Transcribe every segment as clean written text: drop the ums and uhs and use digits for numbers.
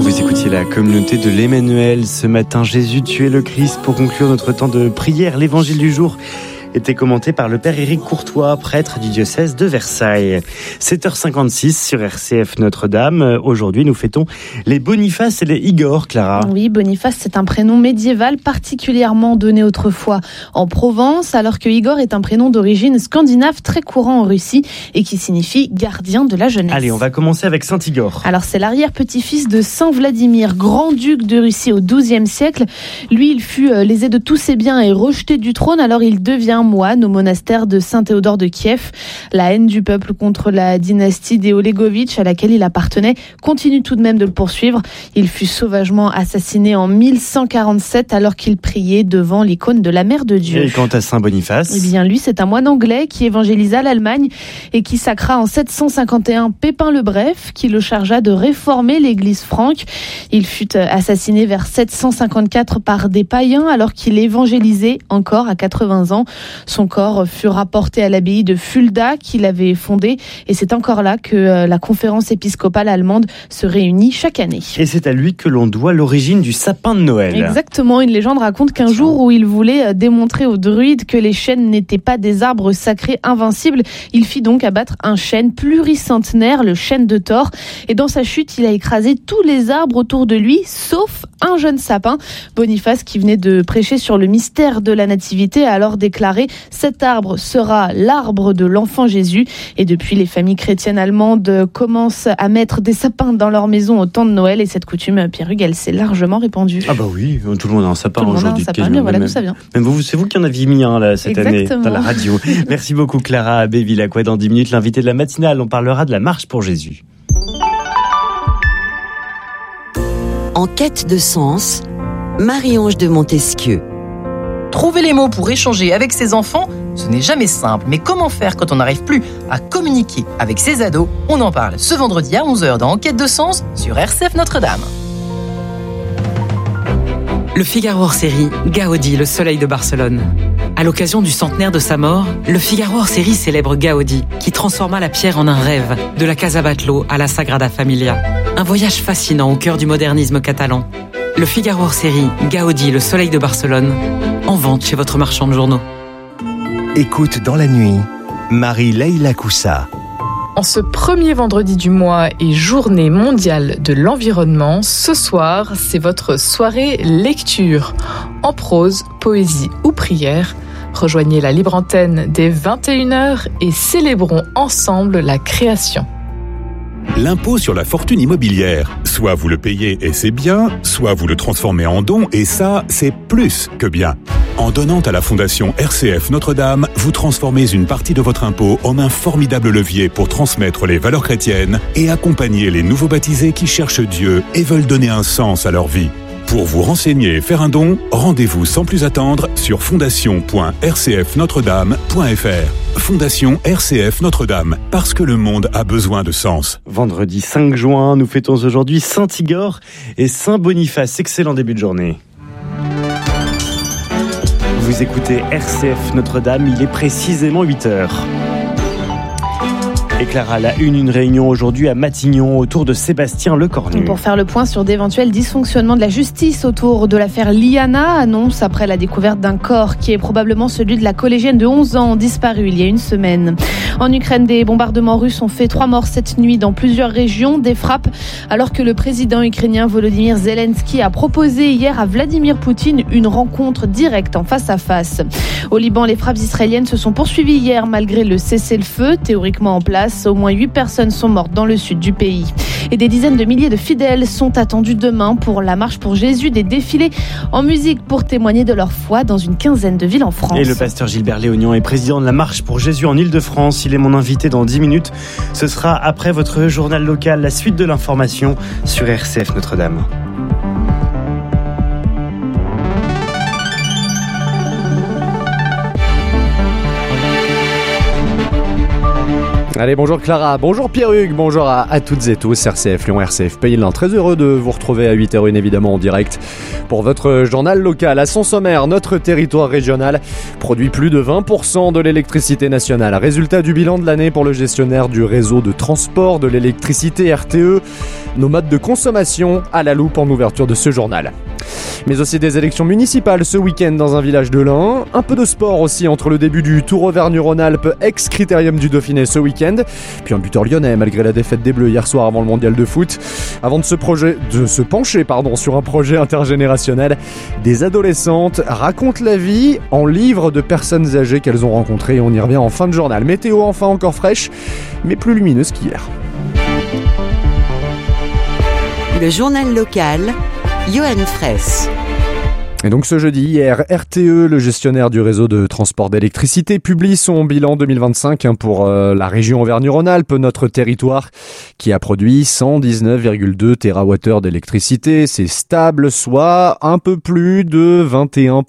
Vous écoutiez la communauté de l'Emmanuel. Ce matin, Jésus, tu es le Christ. Pour conclure notre temps de prière, l'évangile du jour était commenté par le père Éric Courtois, prêtre du diocèse de Versailles. 7h56 sur RCF Notre-Dame. Aujourd'hui, nous fêtons les Boniface et les Igor, Clara. Oui, Boniface, c'est un prénom médiéval particulièrement donné autrefois en Provence, alors que Igor est un prénom d'origine scandinave très courant en Russie et qui signifie gardien de la jeunesse. Allez, on va commencer avec Saint Igor. Alors, c'est l'arrière-petit-fils de Saint Vladimir, grand-duc de Russie au XIIe siècle. Lui, il fut lésé de tous ses biens et rejeté du trône, alors il devient moine au monastère de Saint-Théodore de Kiev. La haine du peuple contre la dynastie des Olegovitch à laquelle il appartenait continue tout de même de le poursuivre. Il fut sauvagement assassiné en 1147 alors qu'il priait devant l'icône de la Mère de Dieu. Et quant à Saint Boniface ? Eh bien, lui, c'est un moine anglais qui évangélisa l'Allemagne et qui sacra en 751 Pépin le Bref, qui le chargea de réformer l'église franque. Il fut assassiné vers 754 par des païens alors qu'il évangélisait encore à 80 ans. Son corps fut rapporté à l'abbaye de Fulda qu'il avait fondée et c'est encore là que la conférence épiscopale allemande se réunit chaque année. Et c'est à lui que l'on doit l'origine du sapin de Noël. Exactement, une légende raconte qu'un jour où il voulait démontrer aux druides que les chênes n'étaient pas des arbres sacrés invincibles, il fit donc abattre un chêne pluricentenaire, le chêne de Thor, et dans sa chute, il a écrasé tous les arbres autour de lui, sauf un jeune sapin. Boniface, qui venait de prêcher sur le mystère de la nativité, a alors déclaré « Cet arbre sera l'arbre de l'enfant Jésus ». Et depuis, les familles chrétiennes allemandes commencent à mettre des sapins dans leur maison au temps de Noël. Et cette coutume, Pierre-Hugues, elle s'est largement répandue. Ah bah oui, tout le monde a un sapin aujourd'hui. Tout le monde a un sapin, mais voilà d'où ça vient. Même vous, c'est vous qui en aviez mis un là, cette année dans la radio. Merci beaucoup Clara Abbé-Villacouet. Dans 10 minutes, l'invité de la matinale, on parlera de la marche pour Jésus. En quête de sens, Marie-Ange de Montesquieu. Trouver les mots pour échanger avec ses enfants, ce n'est jamais simple. Mais comment faire quand on n'arrive plus à communiquer avec ses ados ? On en parle ce vendredi à 11h dans Enquête de sens sur RCF Notre-Dame. Le Figaro hors-série, Gaudi, le soleil de Barcelone. À l'occasion du centenaire de sa mort, le Figaro hors-série célèbre Gaudi, qui transforma la pierre en un rêve, de la Casa Batlló à la Sagrada Familia. Un voyage fascinant au cœur du modernisme catalan. Le Figaro hors-série, Gaudi, le soleil de Barcelone, en vente chez votre marchand de journaux. Écoute dans la nuit, Marie-Leila Coussa. En ce premier vendredi du mois et journée mondiale de l'environnement, ce soir, c'est votre soirée lecture. En prose, poésie ou prière, rejoignez la libre antenne dès 21h et célébrons ensemble la création. L'impôt sur la fortune immobilière. Soit vous le payez et c'est bien, soit vous le transformez en don et ça, c'est plus que bien. En donnant à la Fondation RCF Notre-Dame, vous transformez une partie de votre impôt en un formidable levier pour transmettre les valeurs chrétiennes et accompagner les nouveaux baptisés qui cherchent Dieu et veulent donner un sens à leur vie. Pour vous renseigner et faire un don, rendez-vous sans plus attendre sur fondation.rcfnotredame.fr. Fondation RCF Notre-Dame, parce que le monde a besoin de sens. Vendredi 5 juin, nous fêtons aujourd'hui Saint Igor et Saint Boniface. Excellent début de journée. Vous écoutez RCF Notre-Dame, il est précisément 8h. Et Clara, la une réunion aujourd'hui à Matignon autour de Sébastien Lecornu. Pour faire le point sur d'éventuels dysfonctionnements de la justice autour de l'affaire Liana, annonce après la découverte d'un corps qui est probablement celui de la collégienne de 11 ans disparue il y a une semaine. En Ukraine, des bombardements russes ont fait 3 morts cette nuit dans plusieurs régions, des frappes, alors que le président ukrainien Volodymyr Zelensky a proposé hier à Vladimir Poutine une rencontre directe en face à face. Au Liban, les frappes israéliennes se sont poursuivies hier malgré le cessez-le-feu théoriquement en place. Au moins 8 personnes sont mortes dans le sud du pays. Et des dizaines de milliers de fidèles sont attendus demain pour la marche pour Jésus, des défilés en musique pour témoigner de leur foi dans une quinzaine de villes en France. Et le pasteur Gilbert Léognan est président de la marche pour Jésus en Île-de-France. Il est mon invité dans 10 minutes. Ce sera après votre journal local, la suite de l'information sur RCF Notre-Dame. Allez, bonjour Clara, bonjour Pierre-Hugues, bonjour à toutes et tous, RCF Lyon, RCF Pays de l'Ain. Très heureux de vous retrouver à 8h01 évidemment en direct pour votre journal local. À son sommaire, notre territoire régional produit plus de 20% de l'électricité nationale. Résultat du bilan de l'année pour le gestionnaire du réseau de transport de l'électricité RTE. Nos modes de consommation à la loupe en ouverture de ce journal. Mais aussi des élections municipales ce week-end dans un village de l'Ain. Un peu de sport aussi entre le début du Tour Auvergne-Rhône-Alpes ex-critérium du Dauphiné ce week-end. Puis un buteur lyonnais malgré la défaite des Bleus hier soir avant le mondial de foot. Avant de se pencher sur un projet intergénérationnel, des adolescentes racontent la vie en livres de personnes âgées qu'elles ont rencontrées. On y revient en fin de journal. Météo enfin encore fraîche, mais plus lumineuse qu'hier. Le journal local, Johan Fraisse. Et donc ce jeudi, hier, RTE, le gestionnaire du réseau de transport d'électricité, publie son bilan 2025 pour la région Auvergne-Rhône-Alpes, notre territoire, qui a produit 119,2 TWh d'électricité. C'est stable, soit un peu plus de 21%,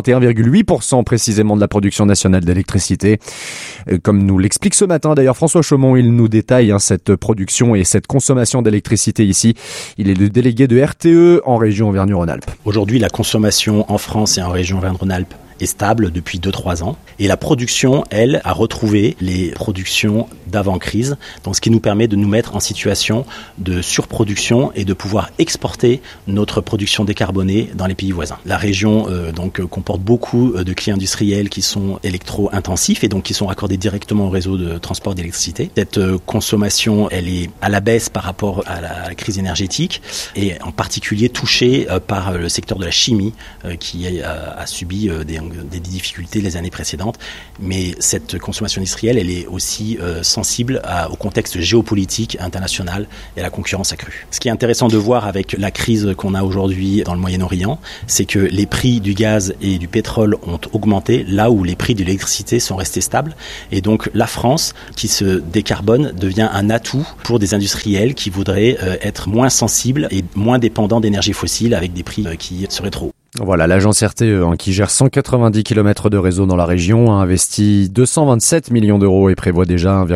21,8% précisément de la production nationale d'électricité. Comme nous l'explique ce matin d'ailleurs François Chaumont, il nous détaille cette production et cette consommation d'électricité ici. Il est le délégué de RTE en région Auvergne-Rhône-Alpes. Aujourd'hui, la consommation en France et en région Auvergne-Rhône-Alpes est stable depuis 2-3 ans. Et la production, elle, a retrouvé les productions d'avant-crise. Donc, ce qui nous permet de nous mettre en situation de surproduction et de pouvoir exporter notre production décarbonée dans les pays voisins. La région comporte beaucoup de clients industriels qui sont électro-intensifs et donc qui sont raccordés directement au réseau de transport d'électricité. Cette consommation, elle est à la baisse par rapport à la crise énergétique et en particulier touchée par le secteur de la chimie qui a subi des difficultés les années précédentes, mais cette consommation industrielle, elle est aussi sensible au contexte géopolitique international et à la concurrence accrue. Ce qui est intéressant de voir avec la crise qu'on a aujourd'hui dans le Moyen-Orient, c'est que les prix du gaz et du pétrole ont augmenté là où les prix de l'électricité sont restés stables, et donc la France, qui se décarbone, devient un atout pour des industriels qui voudraient être moins sensibles et moins dépendants d'énergie fossile avec des prix qui seraient trop hauts. Voilà, l'agence RTE qui gère 190 km de réseau dans la région a investi 227 millions d'euros et prévoit déjà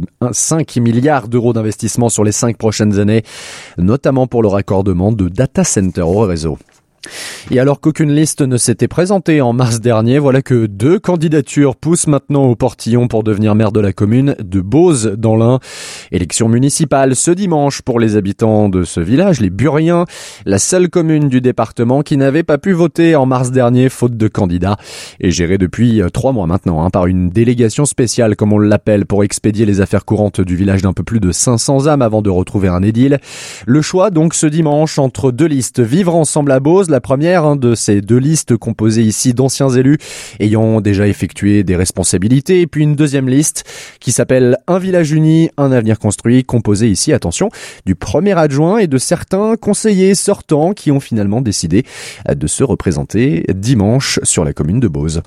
1,5 milliard d'euros d'investissement sur les 5 prochaines années, notamment pour le raccordement de data centers au réseau. Et alors qu'aucune liste ne s'était présentée en mars dernier, voilà que 2 candidatures poussent maintenant au portillon pour devenir maire de la commune de Beauce dans l'Ain. Élection municipale ce dimanche pour les habitants de ce village, les Buriens, la seule commune du département qui n'avait pas pu voter en mars dernier faute de candidats, et gérée depuis 3 mois maintenant par une délégation spéciale comme on l'appelle pour expédier les affaires courantes du village d'un peu plus de 500 âmes avant de retrouver un édile. Le choix donc ce dimanche entre 2 listes, Vivre ensemble à Beauce, la première de ces 2 listes composées ici d'anciens élus ayant déjà effectué des responsabilités, et puis une deuxième liste qui s'appelle Un village uni, un avenir construit, composée ici, attention, du premier adjoint et de certains conseillers sortants qui ont finalement décidé de se représenter dimanche sur la commune de Beauce.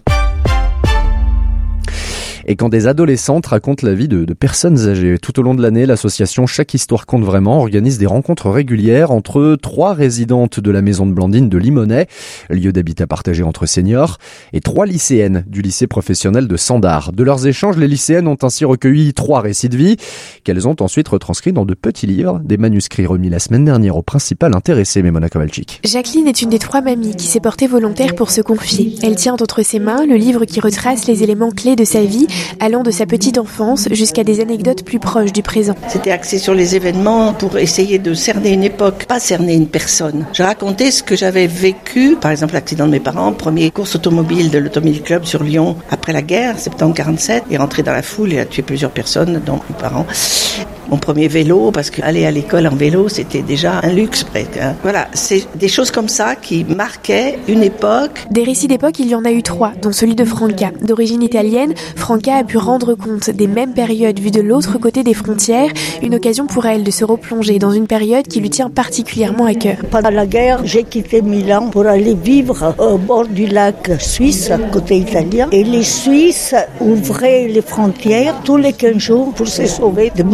Et quand des adolescentes racontent la vie de personnes âgées. Tout au long de l'année, l'association Chaque Histoire Compte Vraiment organise des rencontres régulières entre 3 résidentes de la maison de Blandine de Limonest, lieu d'habitat partagé entre seniors, et 3 lycéennes du lycée professionnel de Sandar. De leurs échanges, les lycéennes ont ainsi recueilli 3 récits de vie qu'elles ont ensuite retranscrits dans de petits livres, des manuscrits remis la semaine dernière au principal intéressé, Memona Kowalczyk. Jacqueline est une des 3 mamies qui s'est portée volontaire pour se confier. Elle tient entre ses mains le livre qui retrace les éléments clés de sa vie, allant de sa petite enfance jusqu'à des anecdotes plus proches du présent. C'était axé sur les événements pour essayer de cerner une époque, pas cerner une personne. Je racontais ce que j'avais vécu, par exemple l'accident de mes parents, première course automobile de l'Automobile Club sur Lyon après la guerre, septembre 47, et rentré dans la foule et a tué plusieurs personnes, dont mes parents. Mon premier vélo, parce qu'aller à l'école en vélo, c'était déjà un luxe presque. Voilà, c'est des choses comme ça qui marquaient une époque. Des récits d'époque, il y en a eu 3, dont celui de Franca. D'origine italienne, Franca a pu rendre compte des mêmes périodes vues de l'autre côté des frontières, une occasion pour elle de se replonger dans une période qui lui tient particulièrement à cœur. Pendant la guerre, j'ai quitté Milan pour aller vivre au bord du lac suisse, côté italien. Et les Suisses ouvraient les frontières tous les 15 jours pour se sauver de Mussolini.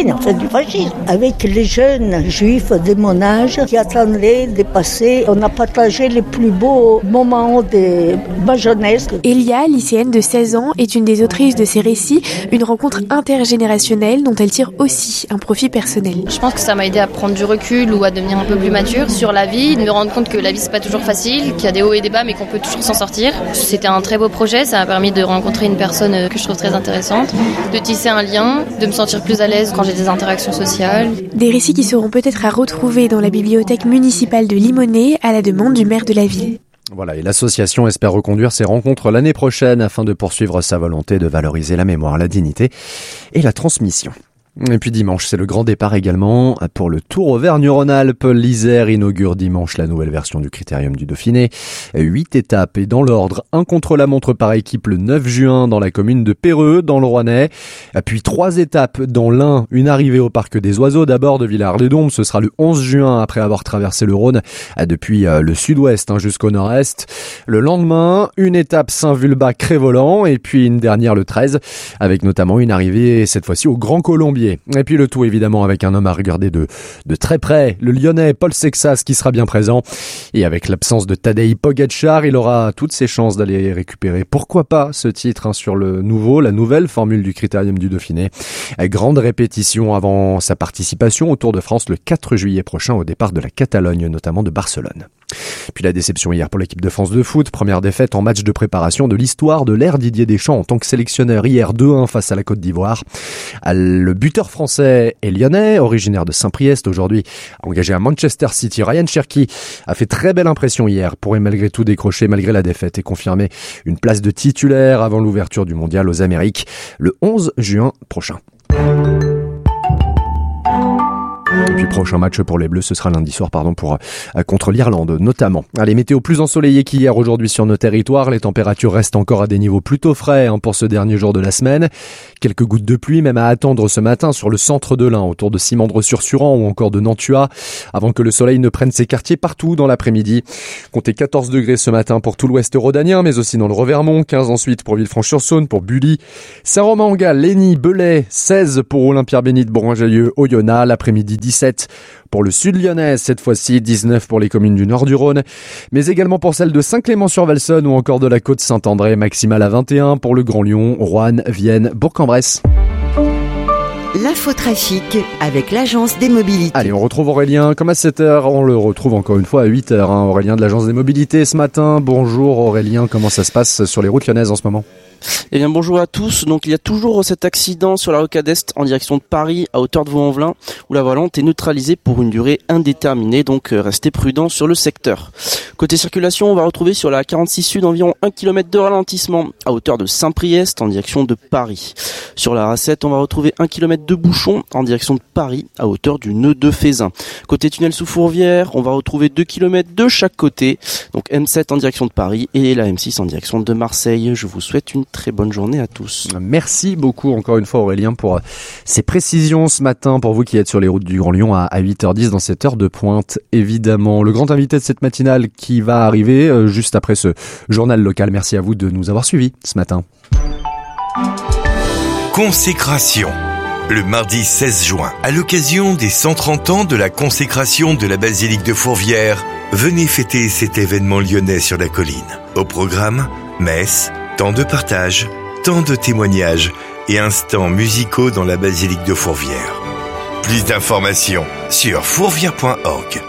l'Allemagne, enfin du fascisme, avec les jeunes juifs de mon âge qui attendaient de passer. On a partagé les plus beaux moments de ma jeunesse. Elia, lycéenne de 16 ans, est une des autrices de ces récits, une rencontre intergénérationnelle dont elle tire aussi un profit personnel. Je pense que ça m'a aidé à prendre du recul ou à devenir un peu plus mature sur la vie, de me rendre compte que la vie c'est pas toujours facile, qu'il y a des hauts et des bas mais qu'on peut toujours s'en sortir. C'était un très beau projet, ça m'a permis de rencontrer une personne que je trouve très intéressante, de tisser un lien, de me sentir plus à l'aise quand j'ai des interactions sociales. Des récits qui seront peut-être à retrouver dans la bibliothèque municipale de Limonest à la demande du maire de la ville. Voilà, et l'association espère reconduire ces rencontres l'année prochaine afin de poursuivre sa volonté de valoriser la mémoire, la dignité et la transmission. Et puis dimanche, c'est le grand départ également pour le Tour Auvergne-Rhône-Alpes. L'Isère inaugure dimanche la nouvelle version du Critérium du Dauphiné. 8 étapes et dans l'ordre, un contre-la-montre par équipe le 9 juin dans la commune de Péreux, dans le Rouennais. Puis 3 étapes dans l'Ain, une arrivée au Parc des Oiseaux d'abord de Villars-les-Dombes. Ce sera le 11 juin après avoir traversé le Rhône depuis le sud-ouest jusqu'au nord-est. Le lendemain, une étape Saint-Vulbas-Crévolant et puis une dernière le 13 avec notamment une arrivée cette fois-ci au Grand Colombier. Et puis le tout évidemment avec un homme à regarder de très près, le Lyonnais Paul Sexas qui sera bien présent. Et avec l'absence de Tadej Pogačar, il aura toutes ses chances d'aller récupérer, pourquoi pas, ce titre sur la nouvelle formule du Critérium du Dauphiné. Grande répétition avant sa participation au Tour de France le 4 juillet prochain au départ de la Catalogne, notamment de Barcelone. Puis la déception hier pour l'équipe de France de foot, première défaite en match de préparation de l'histoire de l'ère Didier Deschamps en tant que sélectionneur hier 2-1 face à la Côte d'Ivoire. Le buteur français est lyonnais, originaire de Saint-Priest, aujourd'hui engagé à Manchester City. Ryan Cherki a fait très belle impression hier, pourrait malgré tout décrocher malgré la défaite et confirmer une place de titulaire avant l'ouverture du mondial aux Amériques le 11 juin prochain. Et puis prochain match pour les Bleus, ce sera lundi soir contre l'Irlande notamment. Allez, météo plus ensoleillée qu'hier aujourd'hui sur nos territoires. Les températures restent encore à des niveaux plutôt frais pour ce dernier jour de la semaine. Quelques gouttes de pluie même à attendre ce matin sur le centre de l'Ain, autour de Simandre-sur-Suran ou encore de Nantua, avant que le soleil ne prenne ses quartiers partout dans l'après-midi. Comptez 14 degrés ce matin pour tout l'ouest rhodanien, mais aussi dans le Revermont, 15 ensuite pour Villefranche-sur-Saône, pour Bully, Saint-Romain-en-Galles, Lény, Belay, 16 pour Olympia-Bénite, Bourgoin-Jallieu, Oyonnax, l'après-midi 17 pour le sud lyonnais, cette fois-ci 19 pour les communes du nord du Rhône, mais également pour celles de Saint-Clément-sur-Valsonne ou encore de la côte Saint-André, maximale à 21 pour le Grand Lyon, Roanne, Vienne, Bourg-en-Bresse. L'infotrafic avec l'agence des mobilités. Allez, on retrouve Aurélien comme à 7h, on le retrouve encore une fois à 8h. Aurélien de l'agence des mobilités ce matin. Bonjour Aurélien, comment ça se passe sur les routes lyonnaises en ce moment ? Eh bien bonjour à tous, donc il y a toujours cet accident sur la rocade Est en direction de Paris à hauteur de Vaux-en-Velin où la volante est neutralisée pour une durée indéterminée, donc restez prudents sur le secteur. Côté circulation, on va retrouver sur la 46 Sud environ 1 km de ralentissement à hauteur de Saint-Priest en direction de Paris. Sur la RA7, on va retrouver 1 km de bouchon en direction de Paris à hauteur du nœud de Fézin. Côté tunnel sous Fourvière, on va retrouver 2 km de chaque côté, donc M7 en direction de Paris et la M6 en direction de Marseille. Je vous souhaite une très bonne journée à tous. Merci beaucoup encore une fois Aurélien pour ces précisions ce matin pour vous qui êtes sur les routes du Grand Lyon à 8h10 dans cette heure de pointe évidemment. Le grand invité de cette matinale qui va arriver juste après ce journal local. Merci à vous de nous avoir suivis ce matin. Consécration. Le mardi 16 juin, à l'occasion des 130 ans de la consécration de la basilique de Fourvière, venez fêter cet événement lyonnais sur la colline. Au programme, messe, temps de partage, temps de témoignages et instants musicaux dans la basilique de Fourvière. Plus d'informations sur fourvière.org.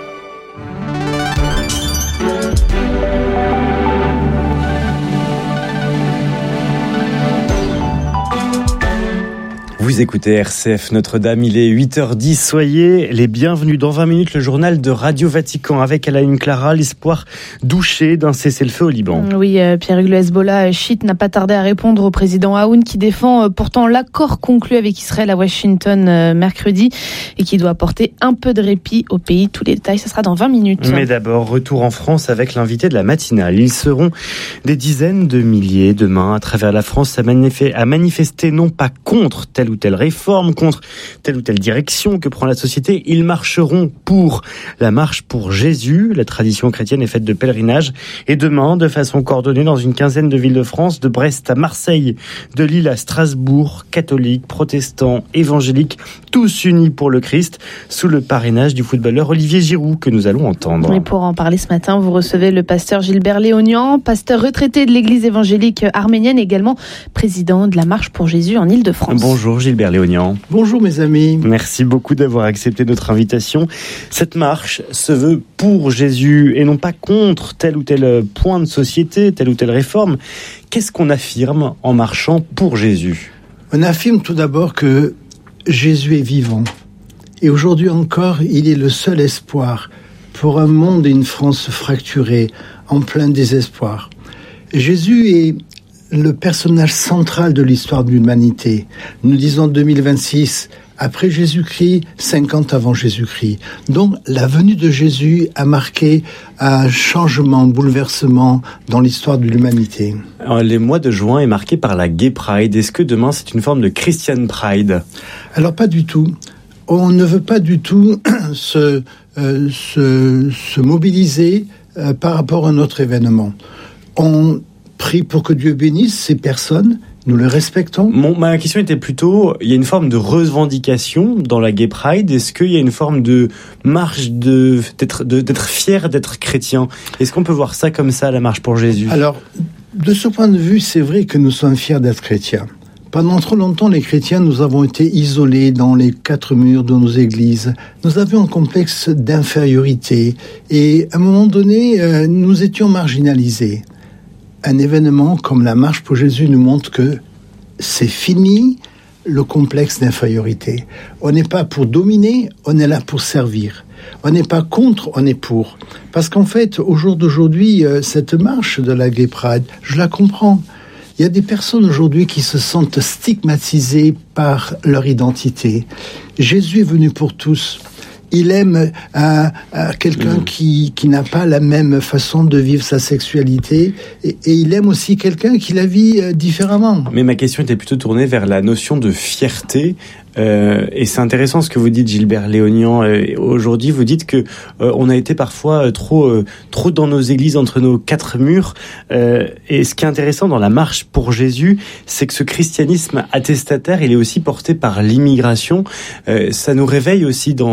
Vous écoutez RCF Notre-Dame, il est 8h10, soyez les bienvenus. Dans 20 minutes, le journal de Radio Vatican avec à la une Clara, l'espoir douché d'un cessez-le-feu au Liban. Oui, Pierre-Hugues, le Hezbollah chiite n'a pas tardé à répondre au président Aoun qui défend pourtant l'accord conclu avec Israël à Washington mercredi et qui doit apporter un peu de répit au pays. Tous les détails, ça sera dans 20 minutes. Mais d'abord, retour en France avec l'invité de la matinale. Ils seront des dizaines de milliers demain à travers la France à manifester non pas contre tel ou ou telle réforme, contre telle ou telle direction que prend la société. Ils marcheront pour la marche pour Jésus. La tradition chrétienne est faite de pèlerinage. Et demain, de façon coordonnée dans une quinzaine de villes de France, de Brest à Marseille, de Lille à Strasbourg, catholiques, protestants, évangéliques, tous unis pour le Christ, sous le parrainage du footballeur Olivier Giroud que nous allons entendre. Et pour en parler ce matin, vous recevez le pasteur Gilbert Léognan, pasteur retraité de l'église évangélique arménienne, également président de la Marche pour Jésus en Île-de-France. Bonjour Gilbert Léognan. Bonjour mes amis. Merci beaucoup d'avoir accepté notre invitation. Cette marche se veut pour Jésus et non pas contre tel ou tel point de société, telle ou telle réforme. Qu'est-ce qu'on affirme en marchant pour Jésus ? On affirme tout d'abord que Jésus est vivant. Et aujourd'hui encore, il est le seul espoir pour un monde et une France fracturés, en plein désespoir. Jésus est le personnage central de l'histoire de l'humanité. Nous disons 2026, après Jésus-Christ, 50 avant Jésus-Christ. Donc, la venue de Jésus a marqué un changement, un bouleversement dans l'histoire de l'humanité. Alors, les mois de juin est marqué par la Gay Pride. Est-ce que demain, c'est une forme de Christian Pride ? Alors, pas du tout. On ne veut pas du tout se mobiliser par rapport à notre événement. On prie pour que Dieu bénisse ces personnes. Nous le respectons. Ma question était plutôt, il y a une forme de revendication dans la Gay Pride. Est-ce qu'il y a une forme de marche d'être fier d'être chrétien ? Est-ce qu'on peut voir ça comme ça, la marche pour Jésus ? Alors, de ce point de vue, c'est vrai que nous sommes fiers d'être chrétiens. Pendant trop longtemps, les chrétiens, nous avons été isolés dans les 4 murs de nos églises. Nous avions un complexe d'infériorité et à un moment donné, nous étions marginalisés. Un événement comme la Marche pour Jésus nous montre que c'est fini le complexe d'infériorité. On n'est pas pour dominer, on est là pour servir. On n'est pas contre, on est pour. Parce qu'en fait, au jour d'aujourd'hui, cette marche de la Gay Pride, je la comprends. Il y a des personnes aujourd'hui qui se sentent stigmatisées par leur identité. Jésus est venu pour tous. Il aime quelqu'un qui n'a pas la même façon de vivre sa sexualité et il aime aussi quelqu'un qui la vit différemment. Mais ma question était plutôt tournée vers la notion de fierté. Et c'est intéressant ce que vous dites, Gilbert Léognan. Aujourd'hui, vous dites que on a été parfois trop dans nos églises, entre nos 4 murs. Et ce qui est intéressant dans la marche pour Jésus, c'est que ce christianisme attestataire, il est aussi porté par l'immigration. Ça nous réveille aussi dans